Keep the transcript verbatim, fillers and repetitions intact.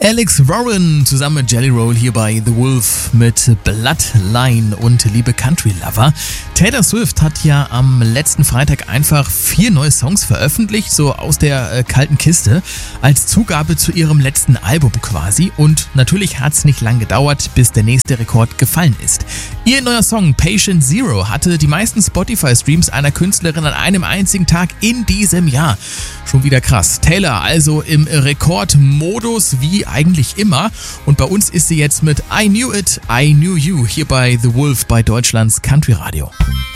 Alex Warren zusammen mit Jelly Roll hier bei The Wolf mit Bloodline und liebe Country Lover. Taylor Swift hat ja am letzten Freitag einfach vier neue Songs veröffentlicht, so aus der äh, kalten Kiste, als Zugabe zu ihrem letzten Album quasi. Und natürlich hat es nicht lang gedauert, bis der nächste Rekord gefallen ist. Ihr neuer Song Patient Zero hatte die meisten Spotify-Streams einer Künstlerin an einem einzigen Tag in diesem Jahr. Schon wieder krass. Taylor also im Rekordmodus wie eigentlich immer. Und bei uns ist sie jetzt mit I Knew It, I Knew You hier bei The Wolf bei Deutschlands Country Radio.